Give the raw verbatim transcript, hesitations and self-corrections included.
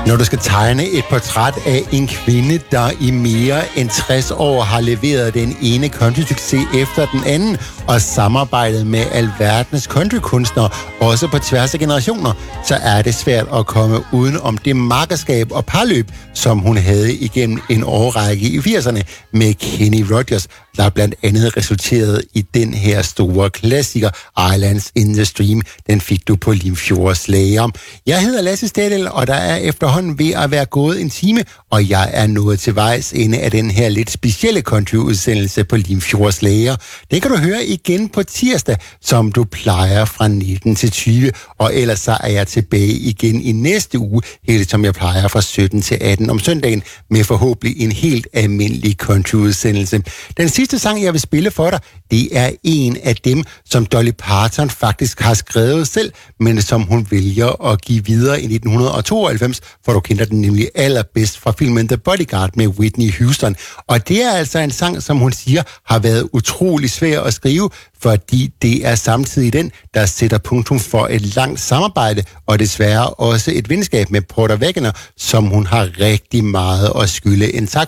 Når du skal tegne et portræt af en kvinde, der i mere end tres år har leveret den ene country-succes efter den anden, og samarbejdet med alverdens countrykunstnere, også på tværs af generationer, så er det svært at komme uden om det makkerskab og parløb, som hun havde igennem en årrække i firserne med Kenny Rogers, der blandt andet resulterede i den her store klassiker, Islands in the Stream. Den fik du på Limfjords Slager. Jeg hedder Lasse Stadil, og der er efterhånden ved at være gået en time, og jeg er nået til vejs ende af den her lidt specielle country-udsendelse på Limfjords Slager. Det kan du høre igen på tirsdag, som du plejer fra nitten til tyve, og ellers så er jeg tilbage igen i næste uge, helt som jeg plejer fra sytten til atten om søndagen, med forhåbentlig en helt almindelig country-udsendelse. Den sidste sang, jeg vil spille for dig, det er en af dem, som Dolly Parton faktisk har skrevet selv, men som hun vælger at give videre i nitten tooghalvfems, for du kender den nemlig allerbedst fra filmen The Bodyguard med Whitney Houston. Og det er altså en sang, som hun siger har været utrolig svær at skrive, fordi det er samtidig den, der sætter punktum for et langt samarbejde, og desværre også et venskab med Porter Wagoner, som hun har rigtig meget at skylde. En tak